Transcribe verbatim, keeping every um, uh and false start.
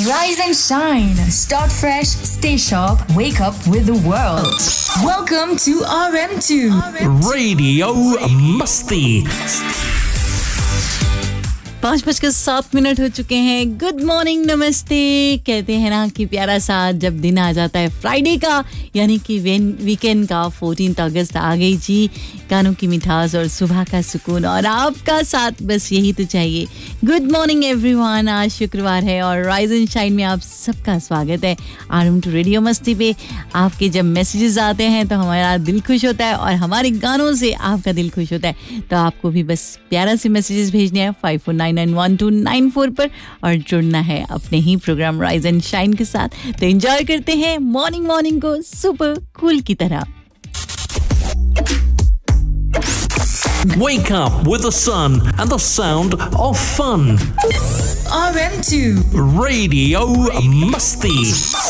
Rise and shine. Start fresh, stay sharp, wake up with the world. Welcome to R M two. Radio Musty. पाँच बजकर सात minute हो चुके हैं. Good morning, नमस्ते. कहते हैं ना कि प्यारा सा जब दिन आ जाता है फ्राइडे का, यानी कि वीकेंड का. चौदह अगस्त आ गई जी. कानों की मिठास और सुबह का सुकून और आपका साथ, बस यही तो चाहिए. Good morning everyone. आज शुक्रवार है और राइज एंड शाइन में आप सबका स्वागत है आरएम टू रेडियो मस्ती पे. आपके जब मैसेजेस आते हैं तो हमारा दिल खुश होता है और हमारे गानों से आपका दिल खुश होता है. तो आपको भी बस प्यारा से मैसेजेस भेजने हैं five four nine nine one two nine four पर और जुड़ना है अपने ही प्रोग्राम राइज एंड शाइन के साथ. तो एंजॉय करते हैं मॉर्निंग मॉर्निंग को सुपर कूल की तरह. Wake up with the sun and the sound of fun. R M two. Radio Musty.